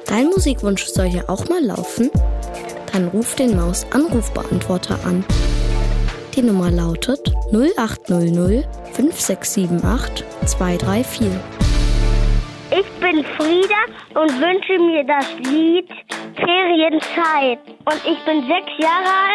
Dein Musikwunsch soll ja auch mal laufen? Dann ruf den Maus-Anrufbeantworter an. Die Nummer lautet 0800 5678 234. Ich bin Frieda und wünsche mir das Lied Ferienzeit. Und ich bin 6 Jahre alt.